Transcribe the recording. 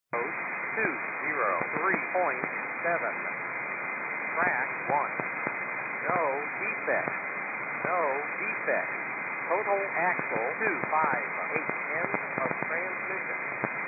203.7. Track 1. No defect. No defect. Total axle 258. End of transmission.